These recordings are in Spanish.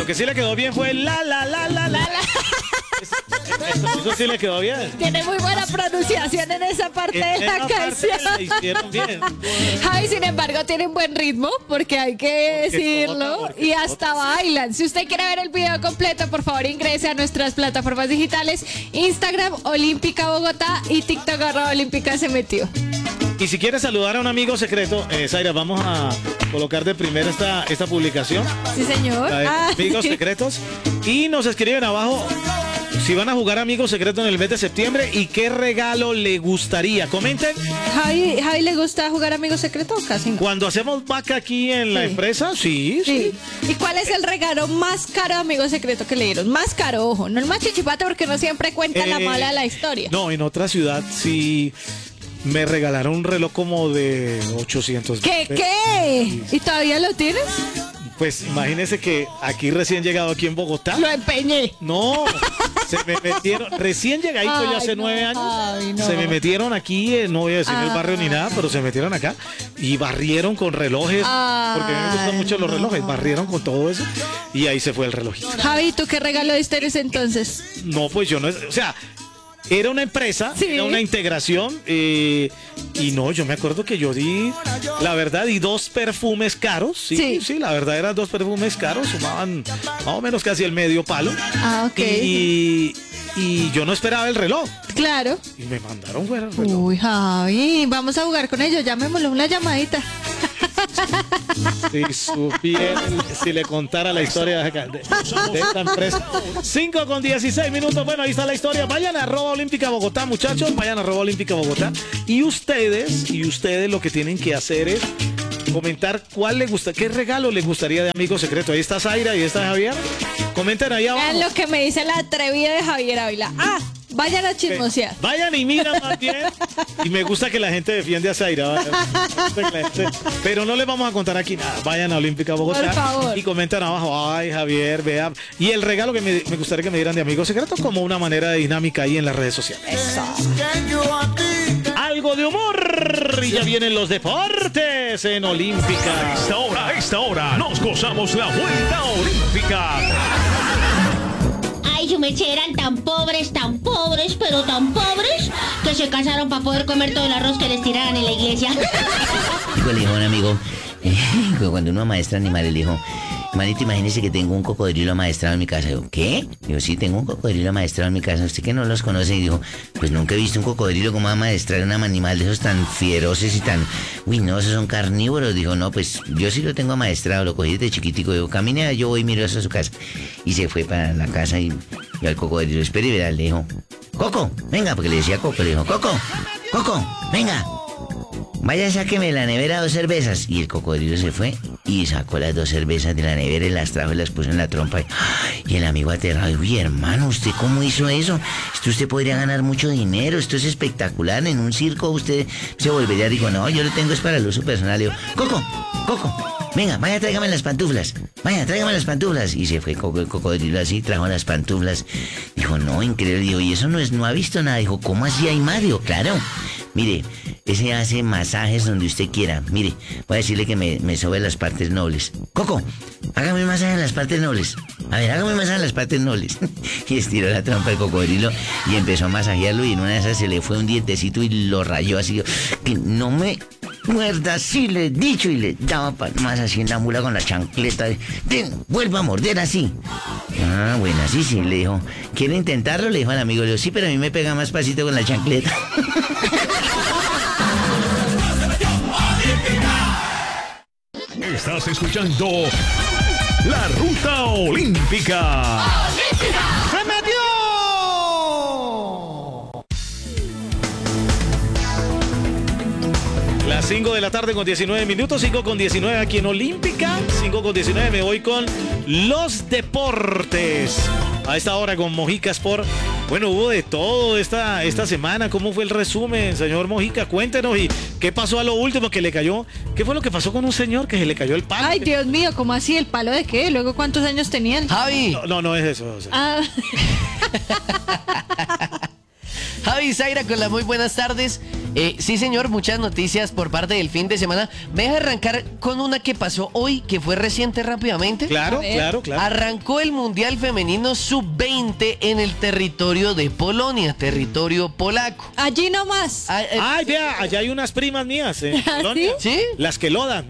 Lo que sí le quedó bien fue la. Eso sí le quedó bien. Tiene muy buena pronunciación en esa parte de la canción. La hicieron bien. Javi, sin embargo, tiene un buen ritmo, porque hay que decirlo. Y hasta bailan. Si usted quiere ver el video completo, por favor ingrese a nuestras plataformas digitales: Instagram, Olímpica Bogotá, y TikTok, @Olímpica se metió. Y si quieres saludar a un amigo secreto, Zaira, vamos a colocar de primera esta publicación. Sí, señor. La de amigos secretos. Y nos escriben abajo si van a jugar amigos secretos en el mes de septiembre y qué regalo le gustaría. Comenten. ¿Javi le gusta jugar amigos secretos o casi no? Cuando hacemos vaca aquí en la empresa, sí. ¿Y cuál es el regalo más caro, amigo secreto, que le dieron? Más caro, ojo, no el más chichipate, porque no siempre cuenta la mala de la historia. No, en otra ciudad sí me regalaron un reloj como de 800. ¿Qué? ¿Y todavía lo tienes? Pues imagínese que aquí recién llegado aquí en Bogotá. Lo empeñé. No, se me metieron, recién llegadito ya hace 9 años, se me metieron aquí, no voy a decir el barrio ni nada, pero se metieron acá y barrieron con relojes, porque a mí me gustan mucho los relojes, barrieron con todo eso y ahí se fue el relojito. Javi, ¿tú qué regalo diste en ese entonces? No, pues yo no, o sea, era una empresa, era una integración, y no, yo me acuerdo que yo di 2 perfumes caros, sí, la verdad eran 2 perfumes caros, sumaban más o menos casi el medio palo. Ah, ok. Y yo no esperaba el reloj. Claro. Y me mandaron fuera el reloj. Uy, Javi, vamos a jugar con ellos, llamémosle una llamadita. Si supiera, si le contara la historia de esta empresa. 5:16. Bueno, ahí está la historia. Vayan a @Olímpica Bogotá, muchachos. Vayan a @Olímpica Bogotá. Y ustedes lo que tienen que hacer es comentar qué regalo les gustaría de amigo secreto. Ahí está Zaira y está Javier. Comenten ahí abajo. Vean lo que me dice la atrevida de Javier Ávila. Vayan a chismosear. Vayan y miran más bien. Y me gusta que la gente defiende a Zaira. Pero no les vamos a contar aquí nada. Vayan a Olímpica Bogotá. Por favor. Y comentan abajo. Ay, Javier, vea. Y el regalo que me gustaría que me dieran de amigos secretos como una manera de dinámica ahí en las redes sociales. Eso. Algo de humor. Y ya vienen los deportes en Olímpica. A esta hora nos gozamos la vuelta olímpica. Ay, su meche, eran tan pobres, pero tan pobres, que se casaron para poder comer todo el arroz que les tiraran en la iglesia. Le dijo a un amigo, cuando uno maestra animales, le dijo: manito, imagínese que tengo un cocodrilo amaestrado en mi casa. Digo, ¿qué? Digo, sí, tengo un cocodrilo amaestrado en mi casa. ¿Usted que no los conoce? Y dijo, pues nunca he visto un cocodrilo como amaestrar un animal de esos tan feroces y tan... Uy, no, esos son carnívoros. Dijo, no, pues yo sí lo tengo amaestrado, lo cogí desde chiquitico. Digo, camine, yo voy y miro eso a su casa. Y se fue para la casa y al cocodrilo, espere y verá, le dijo, Coco, venga, porque le decía Coco, le dijo, Coco, venga. Vaya, sáqueme de la nevera 2 cervezas. Y el cocodrilo se fue y sacó las 2 cervezas de la nevera y las trajo y las puso en la trompa. Y el amigo aterrado, uy, hermano, ¿usted cómo hizo eso? Usted podría ganar mucho dinero, esto es espectacular. En un circo usted se volvería. Dijo, no, yo lo tengo es para el uso personal. Le digo, Coco, venga, vaya, tráigame las pantuflas. Y se fue el cocodrilo así, trajo las pantuflas. Dijo, no, increíble. Dijo, y eso no ha visto nada. Dijo, ¿cómo así hay Mario? Claro. Mire, ese hace masajes donde usted quiera. Mire, voy a decirle que me sobe las partes nobles. Coco, hágame un masaje en las partes nobles. A ver, hágame un masaje en las partes nobles. Y estiró la trompa del cocodrilo y empezó a masajearlo, y en una de esas se le fue un dientecito y lo rayó así. Que no me muerda, sí le he dicho, y le daba más así en la mula con la chancleta. Vuelva a morder así. Ah, bueno, sí, le dijo. ¿Quiere intentarlo? Le dijo al amigo. Le dijo, sí, pero a mí me pega más pasito con la chancleta. Estás escuchando La Ruta Olímpica. ¡Se metió! Las 5 de la tarde con 19 minutos, 5 con 19 aquí en Olímpica, 5 con 19 me voy con los deportes. A esta hora con Mojica Sport. Bueno, hubo de todo esta semana. ¿Cómo fue el resumen, señor Mojica? Cuéntenos, y qué pasó a lo último que le cayó. ¿Qué fue lo que pasó con un señor que se le cayó el palo? Ay, Dios mío, ¿cómo así? ¿El palo de qué? ¿Luego cuántos años tenían? Javi. No es eso. O sea. Javi Zaira con las muy buenas tardes. Sí, señor, muchas noticias por parte del fin de semana. Me deja arrancar con una que pasó hoy, que fue reciente rápidamente. Claro. Arrancó el Mundial Femenino Sub-20 en el territorio de Polonia, territorio polaco. Allí nomás. Ay, vea, allá hay unas primas mías en Polonia. ¿Sí? Las que lodan.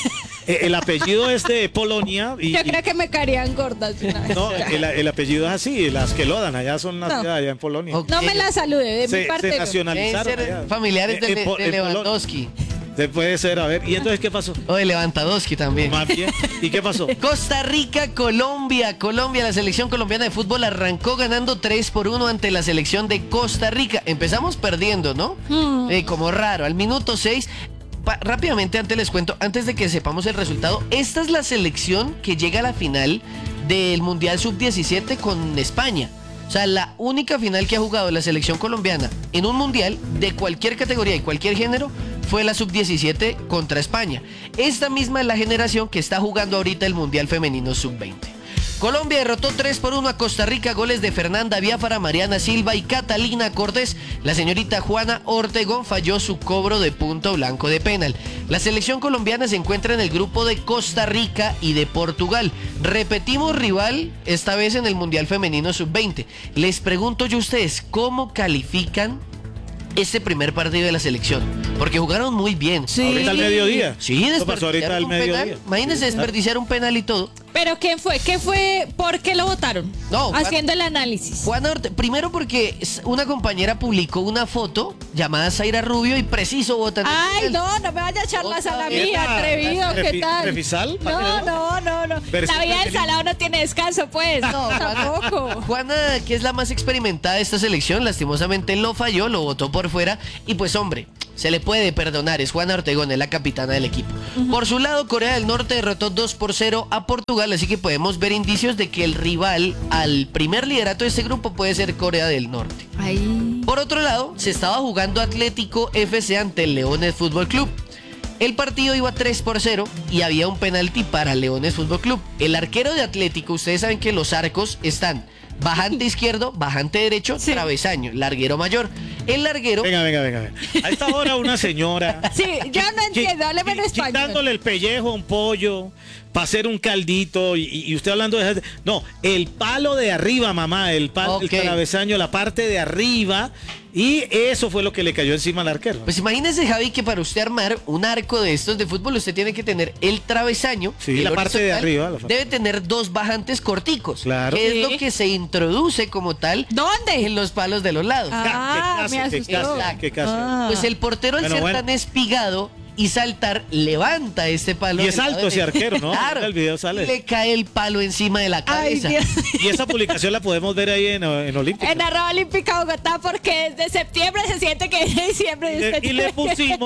El apellido es de Polonia. Yo creo que me caerían gordas. No, el apellido es así, las que lodan, allá son nacidas allá en Polonia. Ok. No me la salude, de mi parte. Se no. nacionalizaron. Deben ser allá. familiares de En Lewandowski. Se puede ser, a ver. ¿Y entonces qué pasó? O de Lewandowski también. Más bien. ¿Y qué pasó? Costa Rica, Colombia. La selección colombiana de fútbol arrancó ganando 3-1 ante la selección de Costa Rica. Empezamos perdiendo, ¿no? Como raro. Al minuto 6. Rápidamente, antes les cuento, antes de que sepamos el resultado, esta es la selección que llega a la final del Mundial Sub-17 con España. O sea, la única final que ha jugado la selección colombiana en un mundial de cualquier categoría y cualquier género fue la Sub-17 contra España. Esta misma es la generación que está jugando ahorita el Mundial Femenino Sub-20. Colombia derrotó 3-1 a Costa Rica, goles de Fernanda Biafara, Mariana Silva y Catalina Cortés. La señorita Juana Ortegón falló su cobro de punto blanco de penal. La selección colombiana se encuentra en el grupo de Costa Rica y de Portugal. Repetimos rival, esta vez en el Mundial Femenino Sub-20. Les pregunto yo a ustedes, ¿cómo califican este primer partido de la selección? Porque jugaron muy bien. Sí. Ahorita al mediodía. Sí, Eso pasó ahorita al desperdiciaron un penal. mediodía. Imagínense desperdiciar un penal y todo. ¿Pero quién fue? ¿Qué fue? ¿Por qué lo votaron? No, haciendo el análisis. Juana primero porque una compañera publicó una foto llamada Zaira Rubio y preciso votan. Ay, no me vaya a echar la sal a mí, Epa, atrevido, ¿qué tal? ¿Refisal? No. Pero La sí, vida del salado no tiene descanso, pues. No, tampoco. Juana, que es la más experimentada de esta selección, lastimosamente lo falló, lo votó por fuera y pues hombre, se le puede perdonar, es Juana Ortegón, es la capitana del equipo. Por su lado, Corea del Norte derrotó 2-0 a Portugal, así que podemos ver indicios de que el rival al primer liderato de este grupo puede ser Corea del Norte. Ay. Por otro lado, se estaba jugando Atlético FC ante el Leones Fútbol Club. El partido iba 3-0 y había un penalti para Leones Fútbol Club. El arquero de Atlético, ustedes saben que los arcos están bajante izquierdo, bajante derecho, Sí. travesaño, larguero mayor. El larguero... Venga. A esta hora una señora. Sí, yo no entiendo, hábleme en español. Quitándole el pellejo a un pollo para hacer un caldito y usted hablando de... No, el palo de arriba, mamá, el Ok. travesaño, la parte de arriba, y eso fue lo que le cayó encima al arquero. Pues imagínese, Javi, que para usted armar un arco de estos de fútbol, usted tiene que tener el travesaño. Sí, el la parte de horizontal, arriba, la parte. debe tener dos bajantes corticos. Claro. Que es Sí. lo que se introduce como tal ¿Dónde? en los palos de los lados. Ah, me asustó. Qué clase. Ah. Pues el portero, al Bueno, ser bueno. tan espigado y saltar, levanta este palo. Y es del lado alto ese derecho. arquero, ¿no? Claro. En el video sale. Y le cae el palo encima de la Ay, cabeza. Dios. Y esa publicación la podemos ver ahí en Olímpica. En @olímpica Bogotá, porque desde septiembre se siente que es diciembre. Y le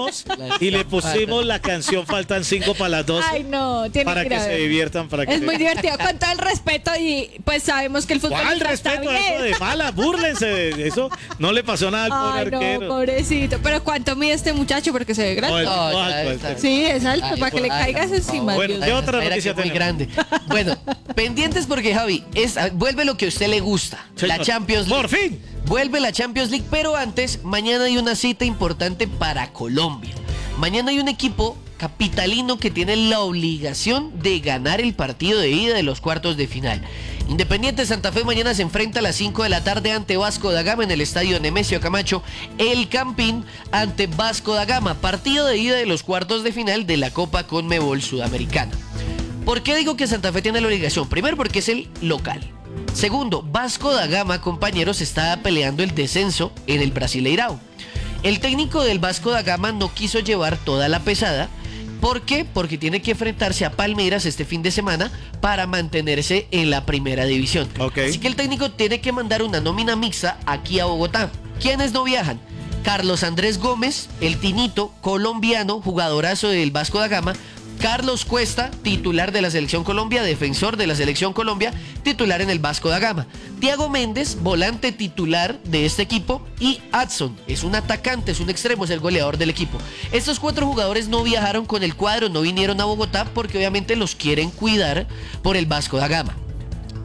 pusimos la canción Faltan 5 para las 12 Ay, no, tiene para ir que a se ver. diviertan. Es muy divertido, con todo el respeto, y pues sabemos que el fútbol ¿Cuál está respeto bien. eso de mala? Búrlense de eso. No le pasó nada al pobre Ay, no, arquero. pobrecito. Pero ¿cuánto mide este muchacho? Porque se ve No, grande. el- No, no, ya alto, está. alto. Sí, es alto, Ay, para que le ay, caigas por encima. Bueno, Dios. ¿qué otra Era noticia que muy tenemos? grande. Bueno, pendientes porque, Javi, vuelve lo que a usted le gusta. Señor, La Champions League. ¡por fin! Vuelve la Champions League, pero antes, mañana hay una cita importante para Colombia. Mañana hay un equipo capitalino que tiene la obligación de ganar el partido de ida de los cuartos de final. Independiente Santa Fe mañana se enfrenta a las 5 de la tarde ante Vasco da Gama en el estadio Nemesio Camacho. El Campín ante Vasco da Gama, partido de ida de los cuartos de final de la Copa Conmebol Sudamericana. ¿Por qué digo que Santa Fe tiene la obligación? Primero, porque es el local. Segundo, Vasco da Gama, compañeros, está peleando el descenso en el Brasileirao. El técnico del Vasco da Gama no quiso llevar toda la pesada. ¿Por qué? Porque tiene que enfrentarse a Palmeiras este fin de semana para mantenerse en la primera división. Ok. Así que el técnico tiene que mandar una nómina mixta aquí a Bogotá. ¿Quiénes no viajan? Carlos Andrés Gómez, el Tinito, colombiano, jugadorazo del Vasco da Gama. Carlos Cuesta, titular de la Selección Colombia, defensor de la Selección Colombia, titular en el Vasco da Gama. Thiago Méndez, volante titular de este equipo. Y Adson, es un atacante, es un extremo, es el goleador del equipo. Estos 4 jugadores no viajaron con el cuadro, no vinieron a Bogotá porque obviamente los quieren cuidar por el Vasco da Gama.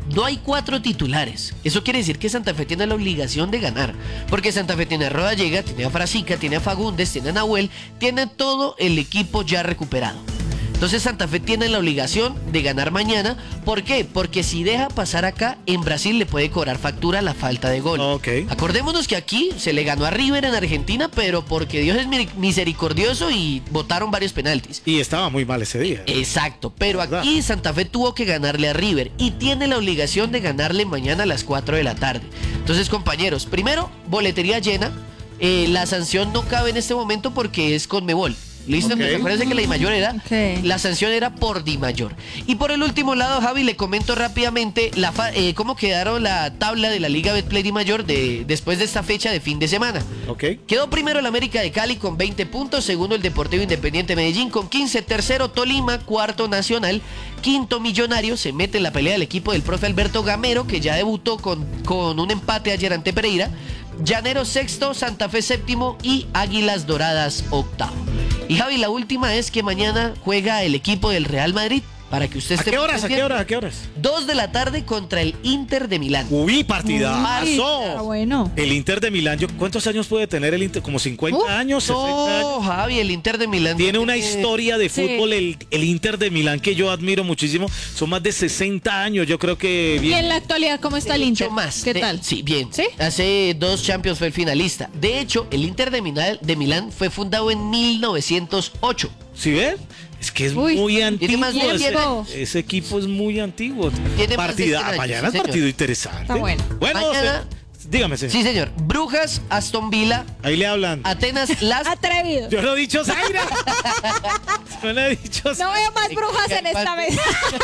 no hay 4 titulares. Eso quiere decir que Santa Fe tiene la obligación de ganar. Porque Santa Fe tiene a Rodallega, tiene a Frasica, tiene a Fagundes, tiene a Nahuel, tiene todo el equipo ya recuperado. Entonces Santa Fe tiene la obligación de ganar mañana. ¿Por qué? Porque si deja pasar acá, en Brasil le puede cobrar factura la falta de gol. Ok. Acordémonos que aquí se le ganó a River en Argentina, pero porque Dios es misericordioso y botaron varios penaltis. Y estaba muy mal ese día. Exacto, pero ¿Verdad? aquí Santa Fe tuvo que ganarle a River y tiene la obligación de ganarle mañana a las 4 de la tarde. Entonces, compañeros, primero, boletería llena. La sanción no cabe en este momento porque es Conmebol. ¿Listo? Ok. Entonces, acuérdense que la Dimayor era, Ok. la sanción era por Dimayor. Y por el último lado, Javi, le comento rápidamente cómo quedaron la tabla de la Liga Betplay Dimayor después de esta fecha de fin de semana. Ok. Quedó primero el América de Cali con 20 puntos, segundo el Deportivo Independiente Medellín con 15, tercero Tolima, cuarto Nacional, quinto Millonario, se mete en la pelea el equipo del profe Alberto Gamero, que ya debutó con un empate ayer ante Pereira, Llanero sexto, Santa Fe séptimo y Águilas Doradas octavo. Y Javi, la última es que mañana juega el equipo del Real Madrid, para que usted ¿A esté qué muy horas? ¿A qué pendiente. horas? ¿A qué horas? 2 de la tarde contra el Inter de Milán. Uy, Uy, partidazo. está bueno. El Inter de Milán, ¿cuántos años puede tener el Inter? ¿Como 50 años? 60 años. No, Javi, el Inter de Milán Tiene una historia de Sí. fútbol, el Inter de Milán, que yo admiro muchísimo. Son más de 60 años, yo creo que ¿Y bien. en la actualidad cómo está el Inter? Mucho más. ¿Qué tal? Sí, bien. ¿Sí? Hace 2 Champions fue el finalista. De hecho, el Inter de Milán fue fundado en 1908. ¿Sí ves? Es que es Uy, muy tiene antiguo. más de Ese equipo es muy antiguo. Tiene más de 100 años, Mañana sí, es señor. partido interesante. Está bueno. Mañana- dígame, señor. Sí, señor. Brujas, Aston Villa, Ahí le hablan. Atenas, Las... Atrevido. Yo lo he dicho, Zaira. Yo lo he dicho, No veo más brujas en esta mesa.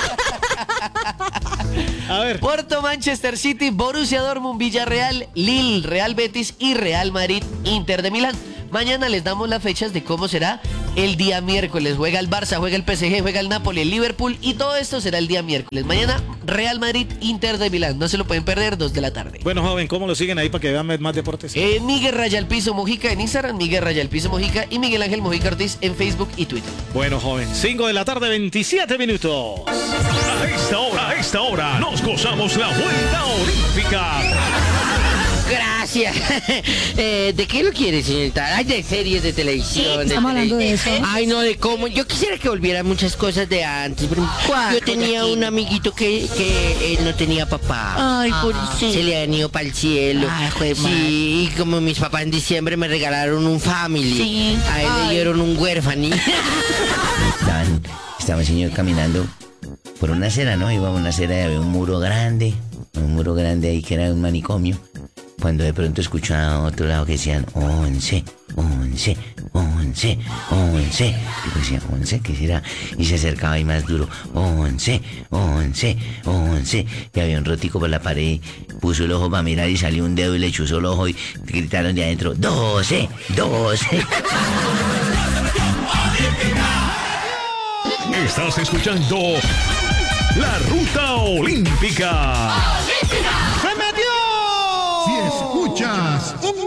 A ver. Porto, Manchester City, Borussia Dortmund, Villarreal, Lille, Real Betis y Real Madrid, Inter de Milán. Mañana les damos las fechas de cómo será el día miércoles. Juega el Barça, juega el PSG, juega el Napoli, el Liverpool y todo esto será el día miércoles. Mañana Real Madrid, Inter de Milán. No se lo pueden perder, 2 de la tarde. Bueno, joven, ¿cómo lo siguen ahí para que vean más deportes? Miguel Raya al Piso Mojica en Instagram, Miguel Raya al Piso Mojica y Miguel Ángel Mojica Ortiz en Facebook y Twitter. Bueno, joven, 5 de la tarde, 27 minutos. A esta hora, nos gozamos la vuelta olímpica. Gracias. ¿De qué lo quiere, señorita? Ay, de series de televisión. estamos hablando de eso. Ay, no, de cómo. Yo quisiera que volvieran muchas cosas de antes. Yo tenía un amiguito que él no tenía papá. Ay, pobrecito. Se le han ido para el cielo. Ay, jue madre. Sí, y como mis papás en diciembre me regalaron un family. Sí. A él le dieron un huérfano. Estaba el señor caminando por una acera, ¿no? Iba a una acera y había un muro grande ahí que era un manicomio. Cuando de pronto escuchó a otro lado que decían 11, 11, 11, 11. Y decía, ¿11? ¿Qué será? Y se acercaba ahí más duro, 11, 11, 11. Y había un rotico por la pared y puso el ojo para mirar y salió un dedo y le chuzó el ojo y gritaron de adentro, 12, 12. Estás escuchando La Ruta Olímpica.